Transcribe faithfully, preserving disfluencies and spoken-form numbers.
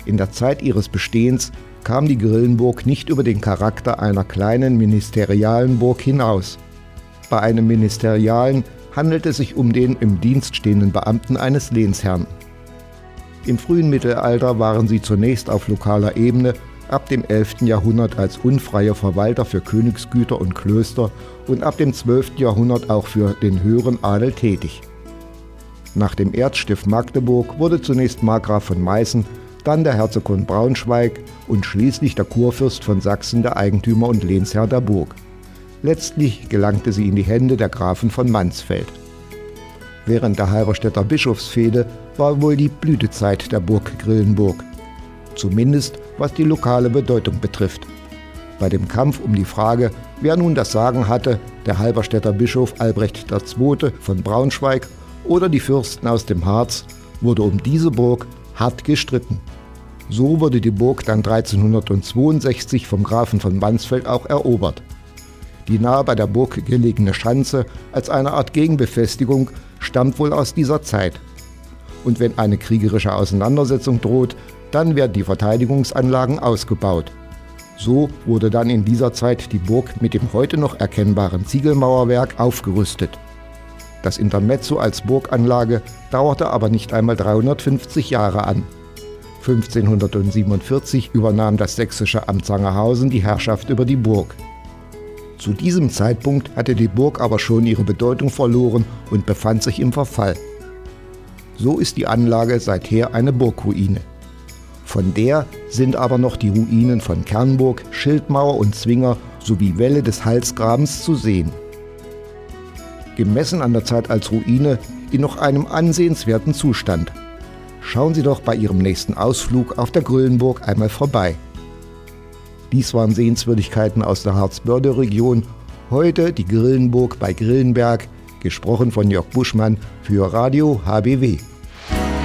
In der Zeit ihres Bestehens kam die Grillenburg nicht über den Charakter einer kleinen ministerialen Burg hinaus. Bei einem Ministerialen handelt es sich um den im Dienst stehenden Beamten eines Lehnsherrn. Im frühen Mittelalter waren sie zunächst auf lokaler Ebene, ab dem elften Jahrhundert als unfreie Verwalter für Königsgüter und Klöster und ab dem zwölften Jahrhundert auch für den höheren Adel tätig. Nach dem Erzstift Magdeburg wurde zunächst Markgraf von Meißen, dann der Herzog von Braunschweig und schließlich der Kurfürst von Sachsen der Eigentümer und Lehnsherr der Burg. Letztlich gelangte sie in die Hände der Grafen von Mansfeld. Während der Halberstädter Bischofsfehde war wohl die Blütezeit der Burg Grillenburg. Zumindest was die lokale Bedeutung betrifft. Bei dem Kampf um die Frage, wer nun das Sagen hatte, der Halberstädter Bischof Albrecht der Zweite von Braunschweig oder die Fürsten aus dem Harz, wurde um diese Burg hart gestritten. So wurde die Burg dann dreizehnhundertzweiundsechzig vom Grafen von Mansfeld auch erobert. Die nahe bei der Burg gelegene Schanze als eine Art Gegenbefestigung stammt wohl aus dieser Zeit. Und wenn eine kriegerische Auseinandersetzung droht, dann werden die Verteidigungsanlagen ausgebaut. So wurde dann in dieser Zeit die Burg mit dem heute noch erkennbaren Ziegelmauerwerk aufgerüstet. Das Intermezzo als Burganlage dauerte aber nicht einmal dreihundertfünfzig Jahre an. fünfzehnhundertsiebenundvierzig übernahm das sächsische Amt Sangerhausen die Herrschaft über die Burg. Zu diesem Zeitpunkt hatte die Burg aber schon ihre Bedeutung verloren und befand sich im Verfall. So ist die Anlage seither eine Burgruine. Von der sind aber noch die Ruinen von Kernburg, Schildmauer und Zwinger sowie Wälle des Halsgrabens zu sehen. Gemessen an der Zeit als Ruine in noch einem ansehenswerten Zustand. Schauen Sie doch bei Ihrem nächsten Ausflug auf der Grillenburg einmal vorbei. Dies waren Sehenswürdigkeiten aus der Harzbörde-Region. Heute die Grillenburg bei Grillenberg, gesprochen von Jörg Buschmann für Radio H B W.